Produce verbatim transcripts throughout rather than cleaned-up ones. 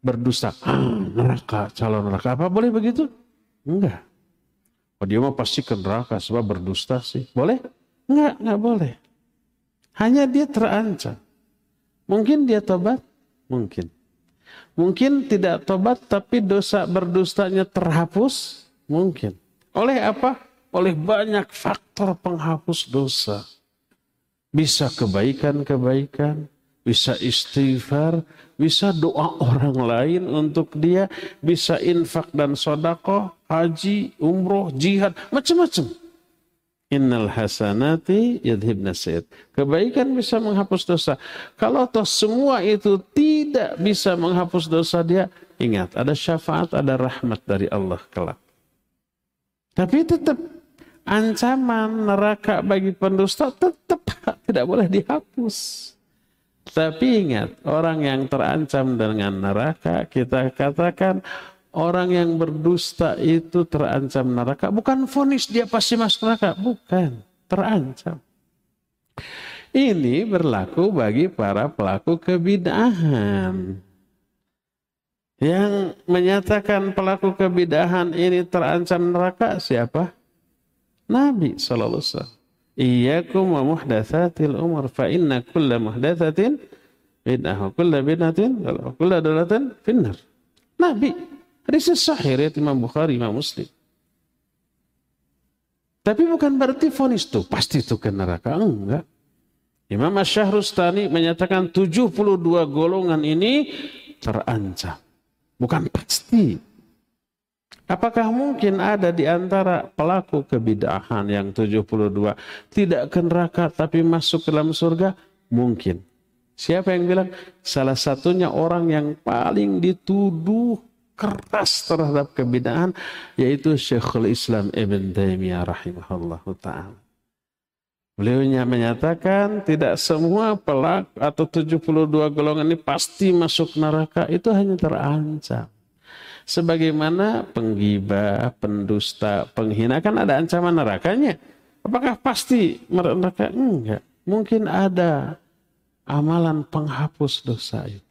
berdusta, ah, neraka, calon neraka. Apa boleh begitu? Enggak. Oh, dia mau pasti ke neraka sebab berdusta sih. Boleh? Enggak, enggak boleh. Hanya dia terancam. Mungkin dia tobat? Mungkin. Mungkin tidak tobat tapi dosa berdustanya terhapus? Mungkin. Oleh apa? Oleh banyak faktor penghapus dosa. Bisa kebaikan-kebaikan, bisa istighfar, bisa doa orang lain untuk dia, bisa infak dan sedekah, haji, umroh, jihad, macam-macam. Innal hasanati yadhibna sayyi'at. Kebaikan bisa menghapus dosa. Kalau toh semua itu tidak bisa menghapus dosa dia, ingat ada syafaat, ada rahmat dari Allah kelak. Tapi tetap ancaman neraka bagi pendusta tetap tidak boleh dihapus. Tapi ingat, orang yang terancam dengan neraka, kita katakan orang yang berdusta itu terancam neraka. Bukan vonis dia pasti masuk neraka. Bukan, terancam. Ini berlaku bagi para pelaku kebid'ahan. Yang menyatakan pelaku kebid'ahan ini terancam neraka siapa? Nabi shallallahu alaihi wasallam. Iyyakum wa muhdatsatil umur fa inna kulla muhdatsatin bid'ah wa kulla bid'atin wa kulla dalalatin finnar. Nabi, hadis sahih riwayat Imam Bukhari, Imam Muslim. Tapi bukan berarti vonis tuh pasti itu ke neraka, enggak. Imam Asy-Syahrustani menyatakan tujuh puluh dua golongan ini terancam. Bukan pasti. Apakah mungkin ada di antara pelaku kebid'ahan yang tujuh puluh dua tidak ke neraka tapi masuk ke dalam surga? Mungkin. Siapa yang bilang? Salah satunya orang yang paling dituduh keras terhadap kebid'ahan yaitu Syekhul Islam Ibn Taimiyah rahimahullahu ta'ala. Beliaunya menyatakan tidak semua pelaku atau tujuh puluh dua golongan ini pasti masuk neraka, itu hanya terancam. Sebagaimana penggibah, pendusta, penghina kan ada ancaman nerakanya. Apakah pasti neraka? Enggak. Mungkin ada amalan penghapus dosa itu.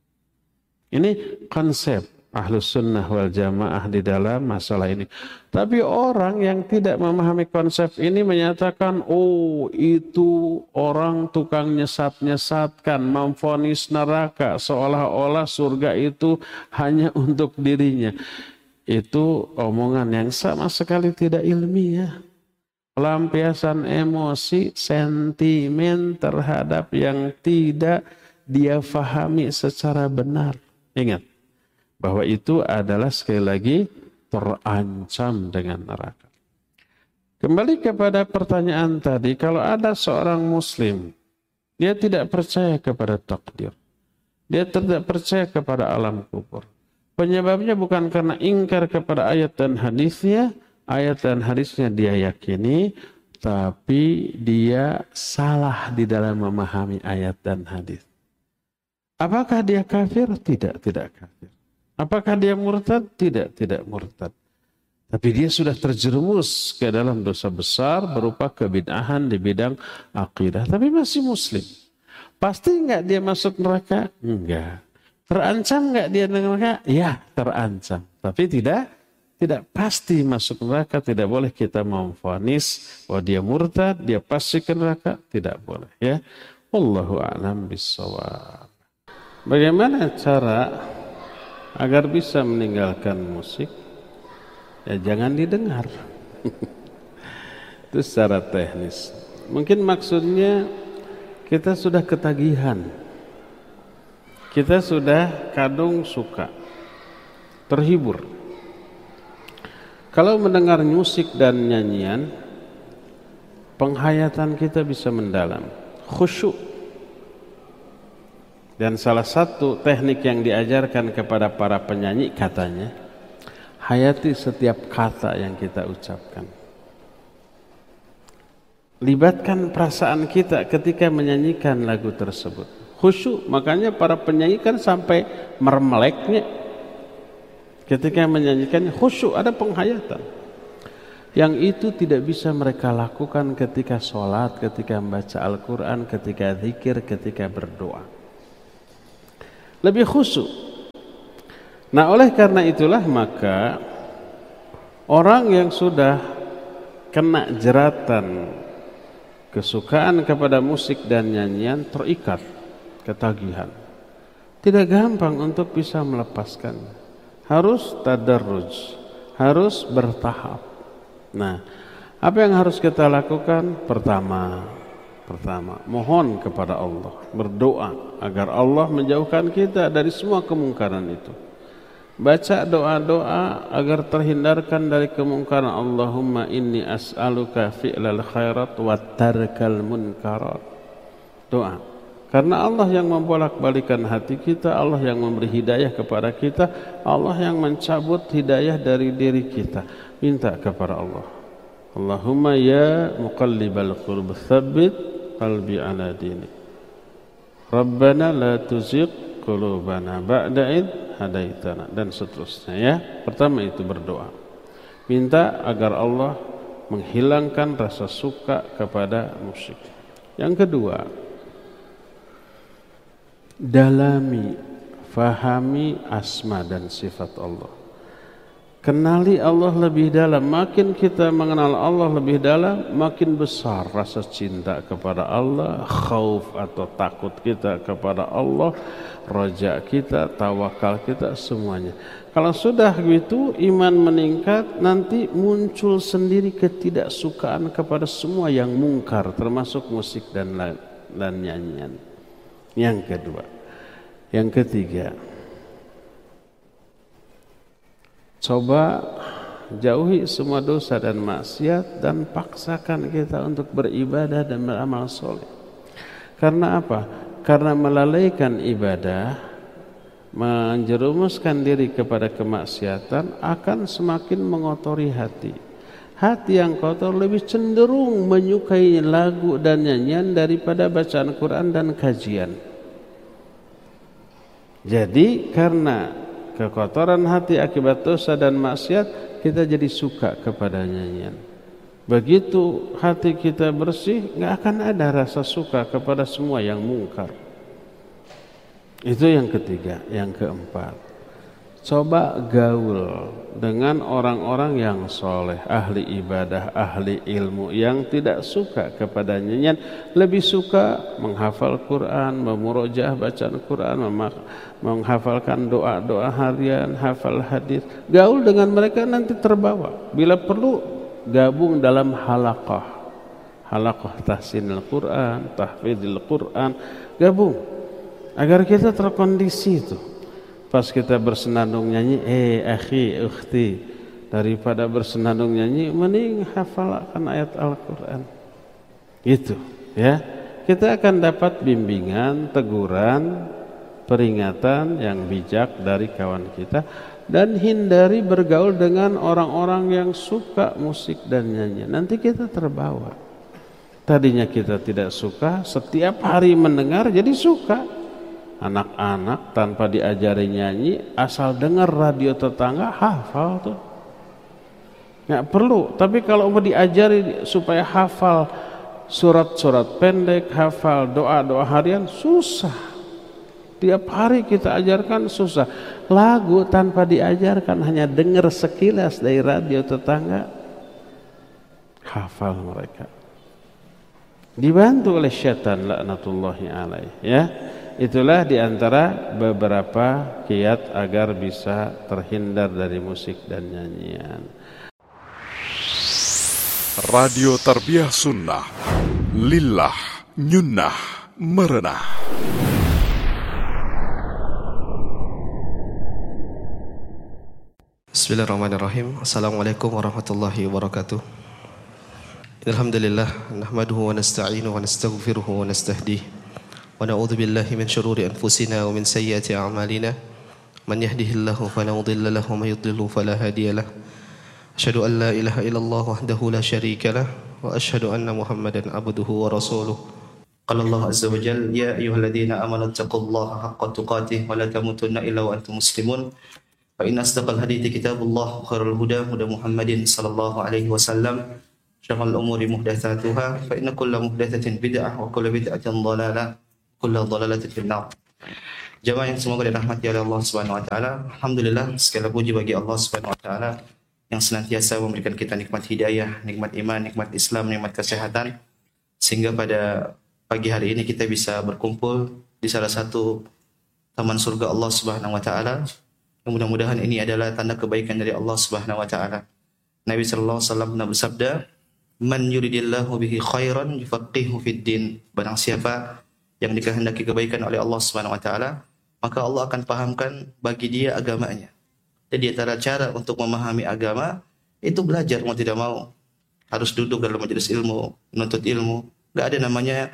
Ini konsep Ahlus Sunnah wal Jamaah di dalam masalah ini. Tapi orang yang tidak memahami konsep ini menyatakan, oh itu orang tukang nyesat-nyesatkan, memvonis neraka, seolah-olah surga itu hanya untuk dirinya. Itu omongan yang sama sekali tidak ilmiah. Pelampiasan emosi, sentimen terhadap yang tidak dia fahami secara benar. Ingat, bahwa itu adalah sekali lagi terancam dengan neraka. Kembali kepada pertanyaan tadi, kalau ada seorang muslim, dia tidak percaya kepada takdir, dia tidak percaya kepada alam kubur. Penyebabnya bukan karena ingkar kepada ayat dan hadisnya, ayat dan hadisnya dia yakini, tapi dia salah di dalam memahami ayat dan hadis. Apakah dia kafir? Tidak, tidak kafir. Apakah dia murtad? Tidak, tidak murtad. Tapi dia sudah terjerumus ke dalam dosa besar berupa kebid'ahan di bidang akidah. Tapi masih muslim. Pasti enggak dia masuk neraka? Enggak. Terancam enggak dia neraka? Ya, terancam. Tapi tidak tidak pasti masuk neraka. Tidak boleh kita memvonis bahwa dia murtad, dia pasti ke neraka. Tidak boleh. Ya, Wallahu a'lam bishawab. Bagaimana cara agar bisa meninggalkan musik? Ya jangan didengar. Itu secara teknis. Mungkin maksudnya kita sudah ketagihan, kita sudah kadung suka, terhibur. Kalau mendengar musik dan nyanyian, penghayatan kita bisa mendalam, khusyuk. Dan salah satu teknik yang diajarkan kepada para penyanyi katanya, hayati setiap kata yang kita ucapkan. Libatkan perasaan kita ketika menyanyikan lagu tersebut. Khusyuk, makanya para penyanyi kan sampai mermeleknya. Ketika menyanyikannya khusyuk, ada penghayatan. Yang itu tidak bisa mereka lakukan ketika sholat, ketika membaca Al-Quran, ketika zikir, ketika berdoa. Lebih khusyuk. Nah, oleh karena itulah maka orang yang sudah kena jeratan kesukaan kepada musik dan nyanyian terikat ketagihan. Tidak gampang untuk bisa melepaskan. Harus tadarruj, harus bertahap. Nah, apa yang harus kita lakukan? Pertama, pertama, mohon kepada Allah, berdoa agar Allah menjauhkan kita dari semua kemungkaran itu. Baca doa-doa agar terhindarkan dari kemungkaran. Allahumma inni as'aluka fi'lal khairat wa tarkal munkarat. Doa. Karena Allah yang membolak-balikan hati kita, Allah yang memberi hidayah kepada kita, Allah yang mencabut hidayah dari diri kita. Minta kepada Allah. Allahumma ya muqallibal qulub tsabbit qalbi ala dinik. Rabbana la tuzigh qulubana ba'da id hadaitana, dan seterusnya ya. Pertama itu berdoa, minta agar Allah menghilangkan rasa suka kepada musik. Yang kedua, dalami, fahami asma dan sifat Allah. Kenali Allah lebih dalam. Makin kita mengenal Allah lebih dalam, makin besar rasa cinta kepada Allah, khauf atau takut kita kepada Allah, raja kita, tawakal kita, semuanya. Kalau sudah begitu, iman meningkat, nanti muncul sendiri ketidaksukaan kepada semua yang mungkar, termasuk musik dan dan nyanyian. Yang kedua, yang ketiga, coba jauhi semua dosa dan maksiat dan paksakan kita untuk beribadah dan beramal soleh. Karena apa? Karena melalaikan ibadah, menjerumuskan diri kepada kemaksiatan akan semakin mengotori hati. Hati yang kotor lebih cenderung menyukai lagu dan nyanyian daripada bacaan Quran dan kajian. Jadi karena kekotoran hati akibat dosa dan maksiat, kita jadi suka kepada nyanyian. Begitu hati kita bersih, nggak akan ada rasa suka kepada semua yang mungkar. Itu yang ketiga. Yang keempat, coba gaul dengan orang-orang yang soleh, ahli ibadah, ahli ilmu, yang tidak suka kepada nyanyian, lebih suka menghafal Quran, memurojaah bacaan Quran, menghafalkan doa-doa harian, hafal hadis. Gaul dengan mereka, nanti terbawa. Bila perlu gabung dalam halaqah, halaqah tahsinil Quran, tahfidzil Quran, gabung agar kita terkondisi itu. Pas kita bersenandung nyanyi, eh akhi, ukhti, daripada bersenandung nyanyi, mending hafalkan ayat Al-Quran. Itu ya, kita akan dapat bimbingan, teguran, peringatan yang bijak dari kawan kita. Dan hindari bergaul dengan orang-orang yang suka musik dan nyanyian. Nanti kita terbawa. Tadinya kita tidak suka, setiap hari mendengar jadi suka. Anak-anak tanpa diajari nyanyi, asal dengar radio tetangga hafal tuh. Nggak perlu. Tapi kalau mau diajari supaya hafal surat-surat pendek, hafal doa-doa harian, susah. Tiap hari kita ajarkan susah. Lagu tanpa diajarkan, hanya dengar sekilas dari radio tetangga, hafal mereka. Dibantu oleh syaitan laknatullahi alaih. Ya, itulah diantara beberapa kiat agar bisa terhindar dari musik dan nyanyian. Radio Tarbiyah Sunnah, lillah, nyunnah, merenah. Bismillahirrahmanirrahim. Assalamualaikum warahmatullahi wabarakatuh. Alhamdulillah, nahmaduhu wa nasta'inuhu wa nastaghfiruhu wa nastahdihi wa na'udzu billahi min syururi anfusina wa min sayyiati a'malina. Man yahdihillahu fala mudilla lahu wa may yudlilhu fala hadiya lahu. Asyhadu an la ilaha illallah wahdahu la syarika lah wa asyhadu anna Muhammadan abduhu wa rasuluh. Qala Allah azza wa jalla, ya ayyuhalladzina amanu taqullaha haqqa tuqatih wa la tamutunna illa wa antum muslimun. Fa inna asdaqal hadithi kitabullah wa khairul huda huda Muhammadin sallallahu alaihi wasallam. Syarrul umuri muhdatsatuha fa inna kulla muhdatsatin bid'ah wa kullu bid'atin dhalalah, kullu dhalalatin fin nar. Jamaah yang semoga dirahmati oleh Allah Subhanahu wa taala. Alhamdulillah, segala puji bagi Allah Subhanahu wa taala yang senantiasa memberikan kita nikmat hidayah, nikmat iman, nikmat Islam, nikmat kesehatan, sehingga pada pagi hari ini kita bisa berkumpul di salah satu taman surga Allah Subhanahu wa taala. Mudah-mudahan ini adalah tanda kebaikan dari Allah Subhanahu wa taala. Nabi sallallahu alaihi wasallam pernah bersabda, "Man yuridillahu bihi khairan yufaqihuhu fid din." Barang siapa yang dikehendaki kebaikan oleh Allah Subhanahu wa taala, maka Allah akan pahamkan bagi dia agamanya. Jadi antara cara untuk memahami agama itu belajar mau tidak mau. Harus duduk dalam majelis ilmu, menuntut ilmu. Enggak ada namanya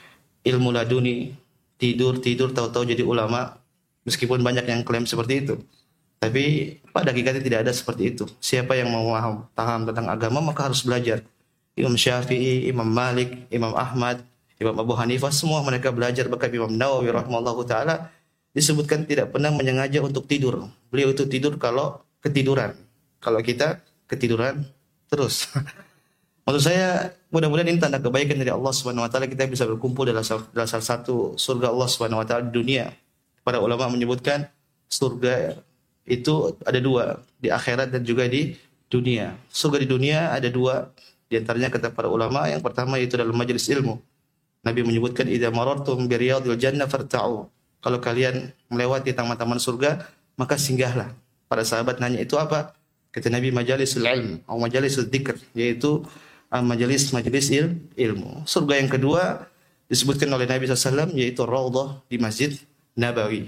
ilmu laduni, tidur-tidur tahu-tahu jadi ulama. Meskipun banyak yang klaim seperti itu. Tapi pada hakikatnya tidak ada seperti itu. Siapa yang mau paham tentang agama maka harus belajar. Imam Syafi'i, Imam Malik, Imam Ahmad, Imam Abu Hanifah, semua mereka belajar. Bahkan Imam Nawawi rahimahullahu taala disebutkan tidak pernah menyengaja untuk tidur. Beliau itu tidur kalau ketiduran. Kalau kita ketiduran terus. Maksud saya, mudah-mudahan ini tanda kebaikan dari Allah Subhanahu wa taala, kita bisa berkumpul dalam salah satu surga Allah Subhanahu wa taala di dunia. Para ulama menyebutkan surga itu ada dua, di akhirat dan juga di dunia. Surga di dunia ada dua, di antaranya kata para ulama, yang pertama itu dalam majelis ilmu. Nabi menyebutkan idza marartum bi riyadil jannah farta'u. Kalau kalian melewati taman-taman surga, maka singgahlah. Para sahabat nanya, itu apa? Kata Nabi, majalisul ilm atau majalisul dzikr, yaitu majelis-majelis il, ilmu. Surga yang kedua disebutkan oleh Nabi sallallahu alaihi wasallam yaitu raudhah di Masjid Nabawi.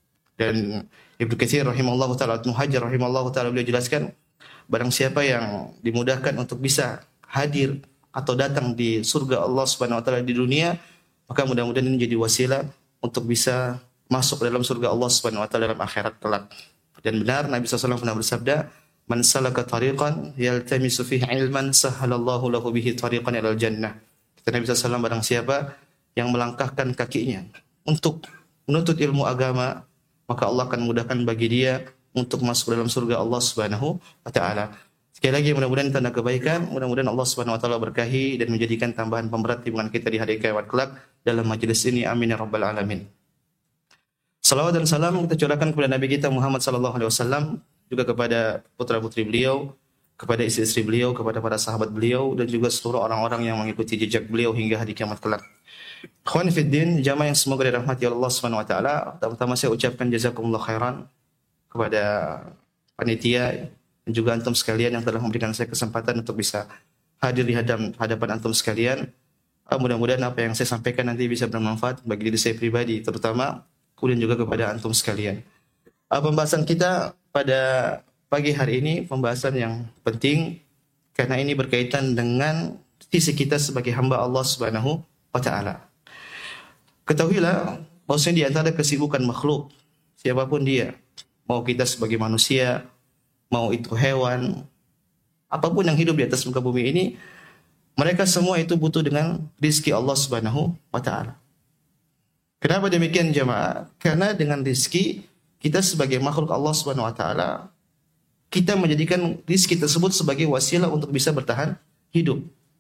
Dan Ibnu Katsir rahimahullahu taala, Ibnu Hajar rahimahullahu taala, beliau jelaskan, barang siapa yang dimudahkan untuk bisa hadir atau datang di surga Allah Subhanahu wa taala di dunia, maka mudah-mudahan ini jadi wasilah untuk bisa masuk dalam surga Allah Subhanahu wa taala dalam akhirat kelak. Dan benar Nabi sallallahu alaihi wasallam pernah bersabda, "Man salaka tariqan yaltamisu fihi ilman sahalallahu lahu bihi tariqan ilal jannah." Kata Nabi sallallahu alaihi wasallam, barang siapa yang melangkahkan kakinya untuk menuntut ilmu agama, maka Allah akan mudahkan bagi dia untuk masuk dalam surga Allah Subhanahu wa taala. Sekali lagi mudah-mudahan tanda kebaikan, mudah-mudahan Allah Subhanahu wa taala berkahi dan menjadikan tambahan pemberat timbangan kita di hari kiamat kelak dalam majelis ini. Amin ya rabbal alamin. Salawat dan salam kita curahkan kepada Nabi kita Muhammad sallallahu alaihi wasallam, juga kepada putra-putri beliau, kepada istri-istri beliau, kepada para sahabat beliau, dan juga seluruh orang-orang yang mengikuti jejak beliau hingga hari kiamat kelak. Ikhwan fiddin, jamaah yang semoga dirahmati Allah Subhanahu wa taala, pertama saya ucapkan jazakumullah khairan kepada panitia dan juga antum sekalian yang telah memberikan saya kesempatan untuk bisa hadir di hadapan antum sekalian. Mudah-mudahan apa yang saya sampaikan nanti bisa bermanfaat bagi diri saya pribadi terutama, kemudian juga kepada antum sekalian. Pembahasan kita pada pagi hari ini pembahasan yang penting karena ini berkaitan dengan sisi kita sebagai hamba Allah Subhanahu wa taala. Ketahuilah bahwasanya di antara kesibukan makhluk siapapun dia, mau kita sebagai manusia, mau itu hewan, apapun yang hidup di atas muka bumi ini, mereka semua itu butuh dengan rizki Allah Subhanahu wa taala. Kenapa demikian jemaah? Karena dengan rizki kita sebagai makhluk Allah Subhanahu wa taala, kita menjadikan rizki tersebut sebagai wasilah untuk bisa bertahan hidup.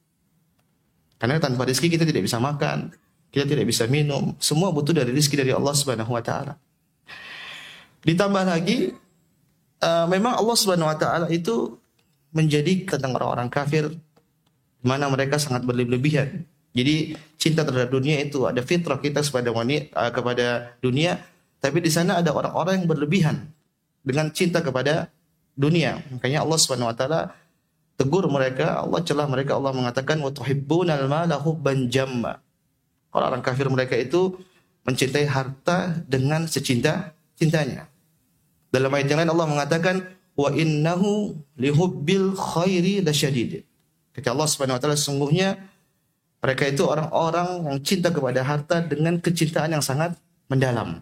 Karena tanpa rizki kita tidak bisa makan, kita tidak bisa minum, semua butuh dari rizki dari Allah Subhanahu wa taala. Ditambah lagi, uh, memang Allah Subhanahu wa taala itu menjadikan tentang orang-orang kafir di mana mereka sangat berlebihan. Jadi cinta terhadap dunia itu ada fitrah kita kepada wanita, uh, kepada dunia, tapi di sana ada orang-orang yang berlebihan dengan cinta kepada dunia. Makanya Allah Subhanahu wa taala tegur mereka, Allah celah mereka, Allah mengatakan wa tuhibbunal mala hubban jamma. Orang-orang kafir mereka itu mencintai harta dengan secinta-cintanya. Dalam ayat yang lain Allah mengatakan wa innahu lihubbil khairi lasyadid. Kata Allah Subhanahu wa taala, sungguhnya mereka itu orang-orang yang cinta kepada harta dengan kecintaan yang sangat mendalam.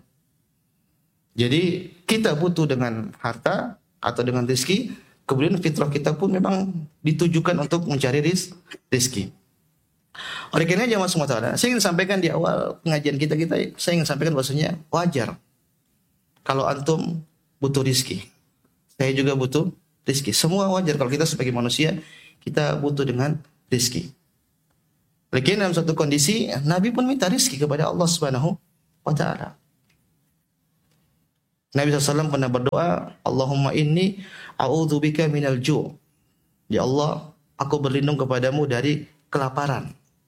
Jadi kita butuh dengan harta atau dengan rezeki, kemudian fitrah kita pun memang ditujukan untuk mencari rezeki. Oleh karena jemaah semua taala, saya ingin sampaikan di awal pengajian kita kita saya ingin sampaikan bahwasanya wajar kalau antum butuh rezeki. Saya juga butuh rezeki. Semua wajar kalau kita sebagai manusia kita butuh dengan rezeki. Lakin dalam satu kondisi Nabi pun minta rezeki kepada Allah Subhanahu wa taala. Nabi shallallahu alaihi wasallam pernah berdoa, Allahumma inni a'udzubika minal ju'. Ya Allah, aku berlindung kepadamu dari kelaparan.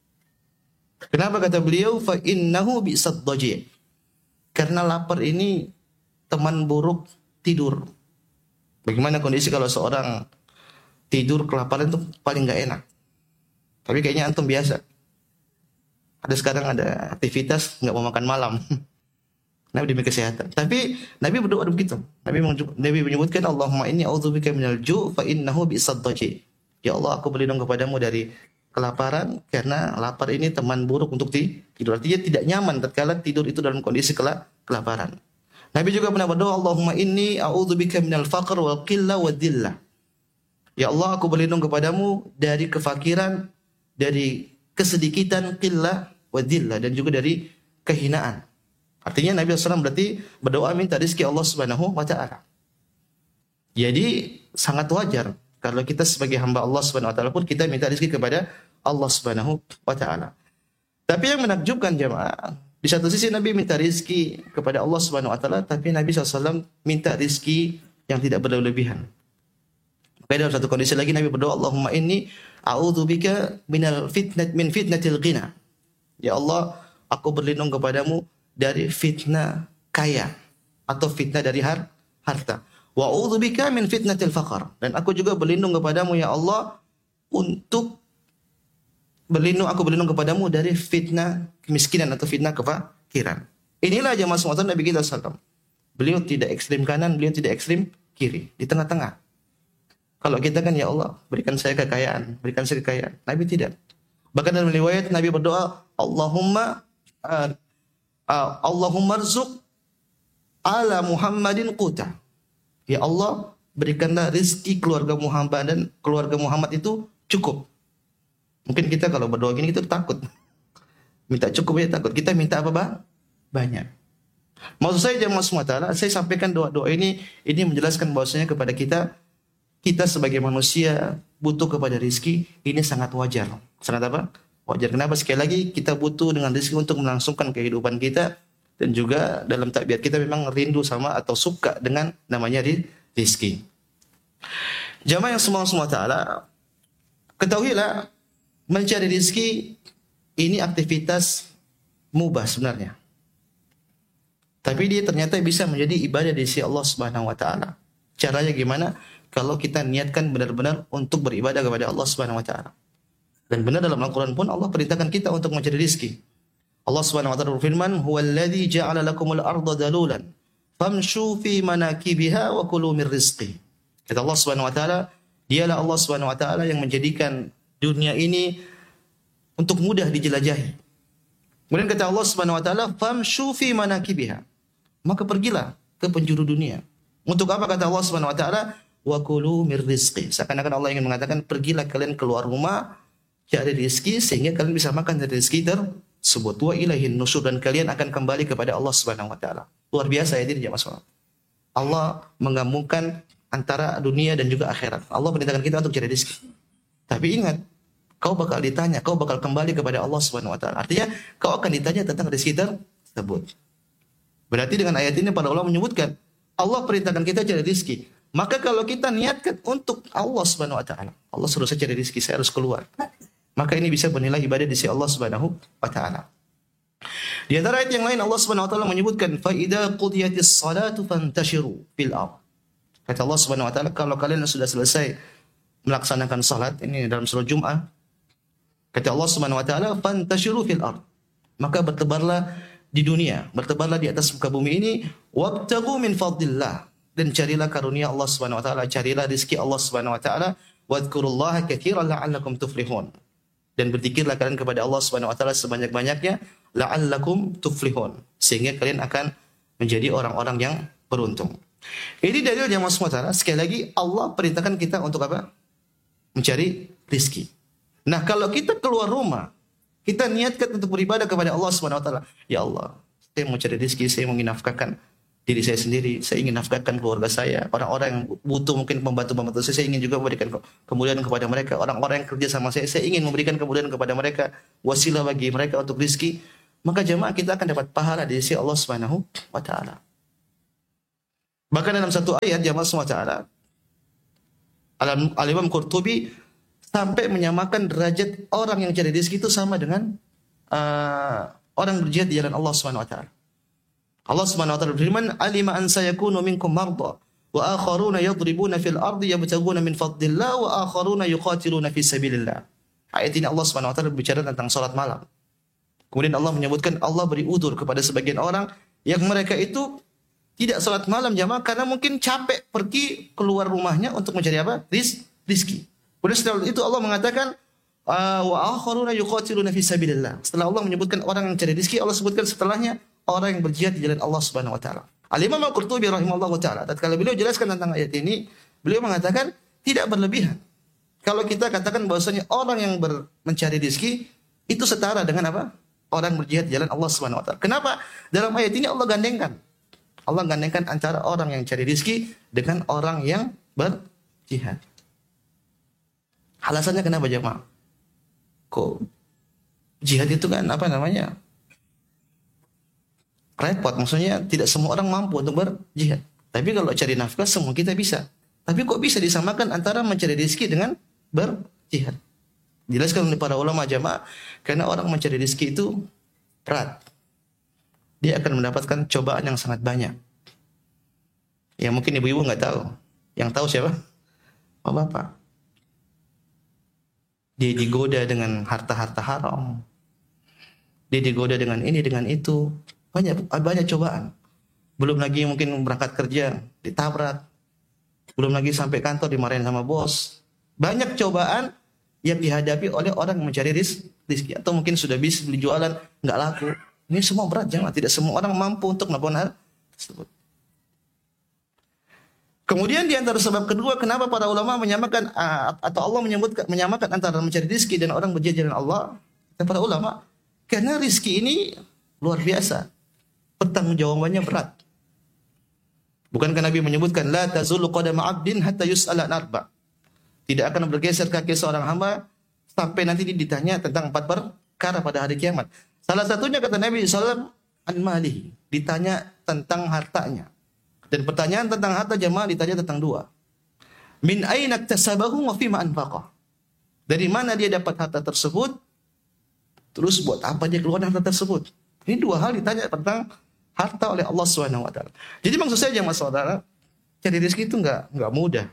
Kenapa kata beliau? Fa innahu bi'sad daji'. Karena lapar ini teman buruk tidur. Bagaimana kondisi kalau seorang tidur kelaparan itu paling enggak enak. Tapi kayaknya antum biasa. Ada sekarang ada aktivitas enggak mau makan malam. Nabi demi kesehatan. Tapi Nabi berdoa begitu. Nabi Nabi menyebutkan Allahumma inni a'udzubika minal ju' fa innahu bi'sad daji'. Ya Allah, aku berlindung kepadamu dari kelaparan karena lapar ini teman buruk untuk tidur. Artinya tidak nyaman tatkala tidur itu dalam kondisi kelaparan. Nabi juga pernah berdoa, Allahumma inni a'udzubika minal faqr wal qillah wad dhillah. Ya Allah, aku berlindung kepadamu dari kefakiran, dari kesedikitan, qillah wad dhillah, dan juga dari kehinaan. Artinya Nabi shallallahu alaihi wasallam berarti berdoa minta rezeki Allah Subhanahu wa taala. Jadi sangat wajar kalau kita sebagai hamba Allah Subhanahu wa taala pun kita minta rezeki kepada Allah Subhanahu wa taala. Tapi yang menakjubkan jemaah, di satu sisi Nabi minta rezeki kepada Allah Subhanahu wa taala, tapi Nabi shallallahu alaihi wasallam minta rezeki yang tidak berlebihan. Maka dalam satu kondisi lagi Nabi berdoa, Allahumma inni a'udzubika minal fitnat min fitnatil ghina. Ya Allah, aku berlindung kepadamu dari fitnah kaya atau fitnah dari har harta. Wa a'udzubika min fitnatil faqr. Dan aku juga berlindung kepadamu ya Allah untuk berlindung aku berlindung kepadamu dari fitnah kemiskinan atau fitnah kefakiran. Inilah jemaah sekalian Nabi kita sallallahu alaihi wasallam. Beliau tidak ekstrim kanan, beliau tidak ekstrim kiri, di tengah-tengah. Kalau kita kan ya Allah, berikan saya kekayaan, berikan saya kekayaan. Nabi tidak. Bahkan dalam riwayat Nabi berdoa, Allahumma uh, uh, Allahumma rzuq ala Muhammadin quta. Ya Allah, berikanlah rezeki keluarga Muhammad dan keluarga Muhammad itu cukup. Mungkin kita kalau berdoa gini kita takut. Minta cukup ya takut. Kita minta apa, Bang? Banyak. Maksud saya jemaah semua taala, saya sampaikan doa-doa ini ini menjelaskan bahwasanya kepada kita kita sebagai manusia butuh kepada rezeki, ini sangat wajar. Sangat apa? Wajar. Kenapa? Sekali lagi kita butuh dengan rezeki untuk melangsungkan kehidupan kita, dan juga dalam tabiat kita memang rindu sama atau suka dengan namanya rezeki. Jamaah yang semua-semua taala, ketahuilah mencari rezeki ini aktivitas mubah sebenarnya. Tapi dia ternyata bisa menjadi ibadah di sisi Allah Subhanahu wa taala. Caranya gimana? Kalau kita niatkan benar-benar untuk beribadah kepada Allah Subhanahu wa taala. Dan benar dalam Al-Qur'an pun Allah perintahkan kita untuk mencari rezeki. Allah Subhanahu wa taala berfirman, "Huwallazi ja'ala lakumul arda dalulan, famshu fi manakibiha wa kulu mir rizqi." Kata Allah Subhanahu wa taala, dialah Allah Subhanahu wa taala yang menjadikan dunia ini untuk mudah dijelajahi. Kemudian kata Allah Subhanahu wa taala, "Famshu fi manakibiha." Maka pergilah ke penjuru dunia. Untuk apa kata Allah Subhanahu wa taala? Wa kulu mir rizqi. Seakan-akan Allah ingin mengatakan, pergilah kalian keluar rumah cari rezeki sehingga kalian bisa makan dari rezeki tersebut. Wa ilaihin nusur, dan kalian akan kembali kepada Allah Subhanahu wa taala. Luar biasa ya ini jemaah sekalian. Allah menggabungkan antara dunia dan juga akhirat. Allah perintahkan kita untuk cari rezeki. Tapi ingat, kau bakal ditanya, kau bakal kembali kepada Allah Subhanahu wa taala. Artinya kau akan ditanya tentang rezeki tersebut. Berarti dengan ayat ini para ulama menyebutkan Allah perintahkan kita cari rezeki. Maka kalau kita niatkan untuk Allah Subhanahu wa taala, Allah suruh saya cari rezeki, saya harus keluar. Maka ini bisa bernilai ibadah di sisi Allah Subhanahu wa taala. Di antara ayat yang lain Allah Subhanahu wa taala menyebutkan fa idza qudiyatis salatu fantashiru fil ardh. Kata Allah Subhanahu wa taala, kalau kalian sudah selesai melaksanakan salat, ini dalam surah Jum'ah. Kata Allah Subhanahu wa taala, fantashiru fil ardh. Maka bertebarlah di dunia, bertebarlah di atas muka bumi ini, wabtaghu min fadlillah, dan carilah karunia Allah Subhanahu wa taala, carilah rezeki Allah Subhanahu wa taala, wadhkurullaha katsiran la'allakum tuflihun. Dan berzikirlah kalian kepada Allah Subhanahu wa taala sebanyak-banyaknya, la'allakum tuflihun, sehingga kalian akan menjadi orang-orang yang beruntung. Ini dalil yang semua taala. Sekali lagi Allah perintahkan kita untuk apa? Mencari rezeki. Nah, kalau kita keluar rumah, kita niatkan untuk beribadah kepada Allah Subhanahu wa taala. Ya Allah, saya mau cari rezeki, saya mau menafkahkan diri saya sendiri, saya ingin nafkahkan keluarga saya, orang-orang yang butuh mungkin pembantu-pembantu saya, saya ingin juga memberikan kemuliaan kepada mereka, orang-orang yang kerja sama saya, saya ingin memberikan kemuliaan kepada mereka, wasilah bagi mereka untuk rezeki. Maka jemaah kita akan dapat pahala di sisi Allah Subhanahu wa taala. Bahkan dalam satu ayat jamaah semua taala Al-Imam Qurtubi sampai menyamakan derajat orang yang cari rezeki itu sama dengan uh, orang berjihad di jalan Allah Subhanahu wa taala. Allah Subhanahu wa taala berfirman, "Alima an sayakunu minkum marda wa akharuna yadribuna fil ardi yabtaguna min fadlillah wa akharuna yuqatiluna fi sabilillah." Ayat ini Allah Subhanahu wa taala berbicara tentang salat malam. Kemudian Allah menyebutkan Allah beri udzur kepada sebagian orang yang mereka itu tidak salat malam jamaah karena mungkin capek pergi keluar rumahnya untuk mencari apa? Riz, rizki. Kemudian setelah itu Allah mengatakan wa akharuna yuqatiluna fi sabilillah. Setelah Allah menyebutkan orang yang cari rizki, Allah sebutkan setelahnya orang yang berjihad di jalan Allah Subhanahu wa taala. Al-Imam Al-Qurtubi rahimahullahu taala tatkala beliau jelaskan tentang ayat ini, beliau mengatakan tidak berlebihan. Kalau kita katakan bahwasanya orang yang ber, mencari rizki itu setara dengan apa? Orang berjihad di jalan Allah Subhanahu wa taala. Kenapa? Dalam ayat ini Allah gandengkan. Allah gandengkan antara orang yang cari rizki dengan orang yang berjihad. Alasannya kenapa jemaah? Kok jihad itu kan apa namanya? Repot, maksudnya tidak semua orang mampu untuk berjihad. Tapi kalau cari nafkah semua kita bisa. Tapi kok bisa disamakan antara mencari rizki dengan berjihad? Jelaskan oleh para ulama jemaah, karena orang mencari rizki itu berat. Dia akan mendapatkan cobaan yang sangat banyak. Ya mungkin ibu-ibu nggak tahu. Yang tahu siapa? Oh bapak. Dia digoda dengan harta-harta haram. Dia digoda dengan ini, dengan itu. Banyak banyak cobaan. Belum lagi mungkin berangkat kerja, ditabrak. Belum lagi sampai kantor dimarahin sama bos. Banyak cobaan yang dihadapi oleh orang yang mencari rizki. Atau mungkin sudah bisa beli jualan, nggak laku. Ini semua berat jangan. Tidak semua orang mampu untuk melakukan hal tersebut. Kemudian di antara sebab kedua kenapa para ulama menyamakan atau Allah menyebutkan menyamakan antara mencari rizki dan orang berjihad jalan Allah, dan para ulama, karena rizki ini luar biasa, pertanggungjawabannya berat. Bukankah Nabi menyebutkan la tazulu qadama 'abdin hatta yus'ala an arba'. Tidak akan bergeser kaki seorang hamba sampai nanti ditanya tentang empat perkara pada hari kiamat. Salah satunya kata Nabi sallallahu alaihi wasallam an malihi, ditanya tentang hartanya. Dan pertanyaan tentang harta jemaah ditanya tentang dua. Min aina iktasabahu wa fima anfaqah. Dari mana dia dapat harta tersebut? Terus buat apa dia keluar harta tersebut? Ini dua hal ditanya tentang harta oleh Allah Subhanahu wa taala. Jadi maksud saya jemaah saudara, cari rezeki itu enggak enggak mudah.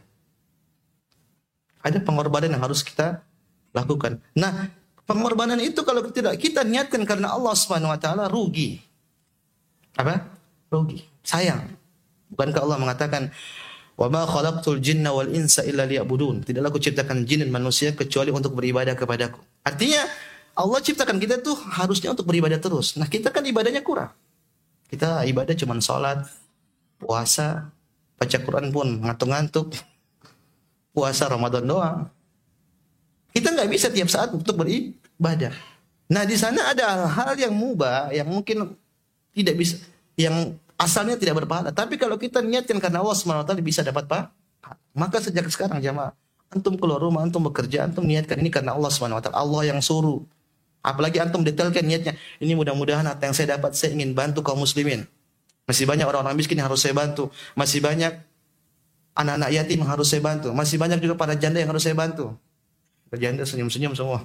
Ada pengorbanan yang harus kita lakukan. Nah, pengorbanan itu kalau tidak kita niatkan karena Allah Subhanahu wa taala rugi. Apa? Rugi. Sayang. Bukankah Allah mengatakan, "Wa ma khalaqtul jinna wal insa illa liya'budun." Tidaklah aku ciptakan jin dan manusia kecuali untuk beribadah kepadaku. Artinya Allah ciptakan kita tuh harusnya untuk beribadah terus. Nah, kita kan ibadahnya kurang. Kita ibadah cuma sholat, puasa, baca Quran pun ngantuk-ngantuk. Puasa Ramadan doang. Kita nggak bisa tiap saat untuk beribadah. Nah, di sana ada hal-hal yang mubah yang mungkin tidak bisa, yang asalnya tidak berpahala. Tapi kalau kita niatkan karena Allah Subhanahu wa taala bisa dapat pahala. Maka sejak sekarang jamaah, antum keluar rumah, antum bekerja, antum niatkan ini karena Allah Subhanahu wa taala. Allah yang suruh. Apalagi antum detailkan niatnya. Ini mudah-mudahan apa yang saya dapat, saya ingin bantu kaum muslimin. Masih banyak orang-orang miskin yang harus saya bantu. Masih banyak anak-anak yatim yang harus saya bantu. Masih banyak juga para janda yang harus saya bantu. Janda senyum-senyum semua.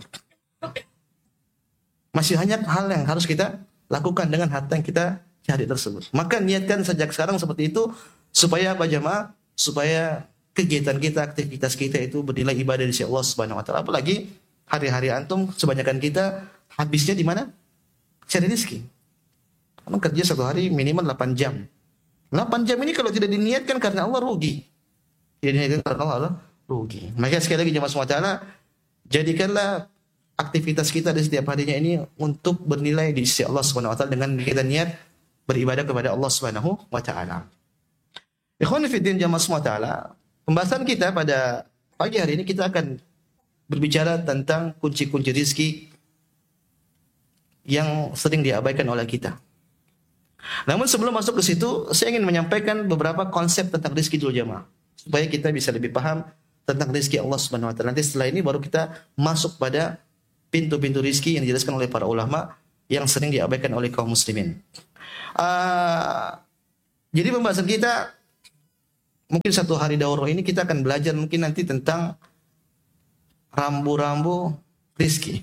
Masih banyak hal yang harus kita lakukan dengan harta yang kita cari tersebut. Maka niatkan sejak sekarang seperti itu supaya apa jemaah? Supaya kegiatan kita, aktivitas kita itu bernilai ibadah di sisi Allah Subhanahu wa taala. Apalagi hari-hari antum kebanyakan kita habisnya di mana? Cari rezeki. Kamu kerja satu hari minimal delapan jam. delapan jam ini kalau tidak diniatkan karena Allah rugi. Tidak diniatkan karena Allah rugi. Maka sekali lagi jemaah semua taala, jadikanlah aktivitas kita di setiap harinya ini untuk bernilai di sisi Allah Subhanahu wa taala dengan kita niat beribadah kepada Allah Subhanahu wa taala. Ikhwan fillah jamaah semua taala, pembahasan kita pada pagi hari ini kita akan berbicara tentang kunci-kunci rizki yang sering diabaikan oleh kita. Namun sebelum masuk ke situ, saya ingin menyampaikan beberapa konsep tentang rizki dulu jamaah, supaya kita bisa lebih paham tentang rizki Allah Subhanahu wa taala. Nanti setelah ini baru kita masuk pada pintu-pintu rizki yang dijelaskan oleh para ulama yang sering diabaikan oleh kaum muslimin. Uh, jadi pembahasan kita mungkin satu hari daurah ini kita akan belajar mungkin nanti tentang rambu-rambu rizki.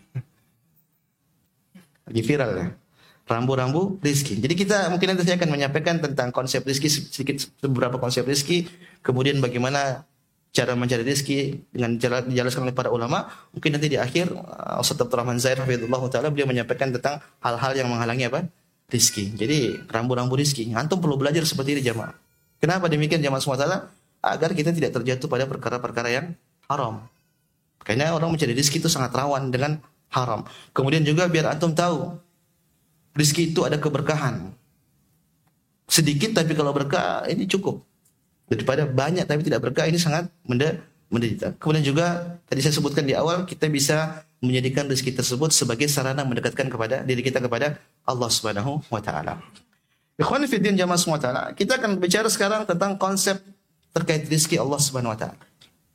Lagi viral ya. Rambu-rambu rizki. Jadi kita mungkin nanti saya akan menyampaikan tentang konsep rizki, sedikit beberapa konsep rizki, kemudian bagaimana cara mencari rizki dengan cara dijelaskan oleh para ulama. Mungkin nanti di akhir Ustaz Abdul Rahman Zaid hafizahullah taala beliau menyampaikan tentang hal-hal yang menghalangi apa? Rizki. Jadi rambu-rambu rizki. Antum perlu belajar seperti ini jamaah. Kenapa demikian jamaah semua taala? Agar kita tidak terjatuh pada perkara-perkara yang haram. Karena orang mencari rizki itu sangat rawan dengan haram. Kemudian juga biar antum tahu rizki itu ada keberkahan. Sedikit tapi kalau berkah ini cukup. Daripada banyak tapi tidak berkah ini sangat menderita. Kemudian juga tadi saya sebutkan di awal kita bisa menjadikan rizki tersebut sebagai sarana mendekatkan kepada diri kita kepada Allah Subhanahu wa taala. Ikhwan fillah jamaah semua taala, kita akan bicara sekarang tentang konsep terkait rizki Allah Subhanahu wa taala.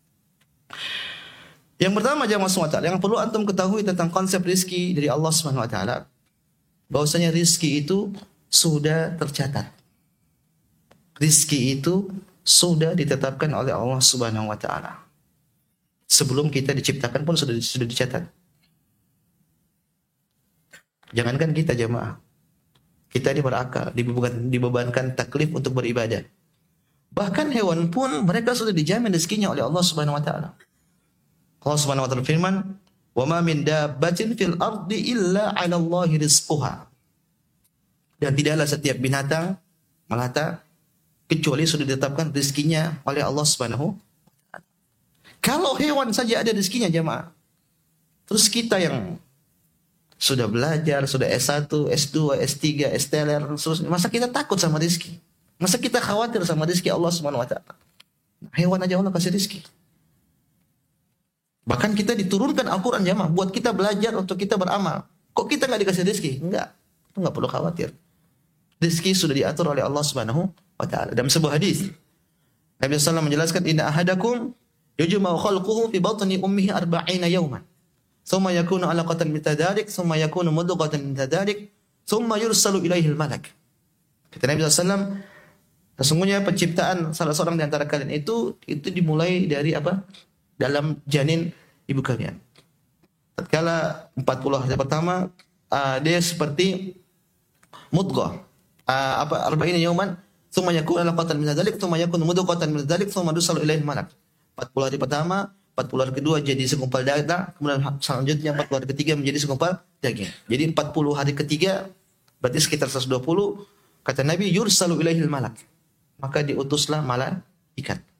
Yang pertama jamaah semua taala, yang perlu antum ketahui tentang konsep rizki dari Allah Subhanahu wa taala, bahwasanya rizki itu sudah tercatat. Rizki itu sudah ditetapkan oleh Allah Subhanahu wa taala. Sebelum kita diciptakan pun sudah sudah dicatat. Jangankan kita jamaah. Kita ini berakal, dibebankan, dibebankan taklif untuk beribadah. Bahkan hewan pun mereka sudah dijamin rezekinya oleh Allah Subhanahu wa taala. Allah Subhanahu wa taala firman, "Wa ma min dabbatin fil ardi illa 'ala Allahi rizquha." Dan tidaklah setiap binatang melata kecuali sudah ditetapkan rezekinya oleh Allah Subhanahu wa taala. Kalau hewan saja ada rezekinya jemaah. Terus kita yang sudah belajar, sudah S satu, S dua, S tiga, S teler, masa kita takut sama rezeki? Masa kita khawatir sama rezeki Allah Subhanahu wa taala? Hewan aja Allah kasih rezeki. Bahkan kita diturunkan Al-Quran jamaah buat kita belajar untuk kita beramal. Kok kita nggak dikasih rezeki? Enggak, itu nggak perlu khawatir. Rezeki sudah diatur oleh Allah Subhanahu wa taala. Dalam sebuah hadis, Nabi sallallahu alaihi wasallam menjelaskan, "Inna ahadakum yujma'u khalquhu fi batni ummihi arba'ina yawman. Thumma yakunu 'alaqatan mithla dhalik, thumma yakunu mudghatan mithla dhalik, thumma yursalu ilaihi al-malak." Kata Nabi sallallahu alaihi wasallam, sesungguhnya penciptaan salah seorang di antara kalian itu itu dimulai dari apa? Dalam janin ibu kalian. Tatkala empat puluh hari pertama uh, dia seperti mudghah. Uh, apa arba'ina yawman, thumma yakunu 'alaqatan mithla dhalik, thumma yakunu mudghatan mithla dhalik, thumma yursalu ilaihi al-malak. empat puluh hari pertama, empat puluh hari kedua jadi segumpal darah, kemudian selanjutnya empat puluh hari ketiga menjadi segumpal daging. Jadi empat puluh hari ketiga berarti sekitar seratus dua puluh, kata Nabi yursalu ilaihil malak. Maka diutuslah malaikat.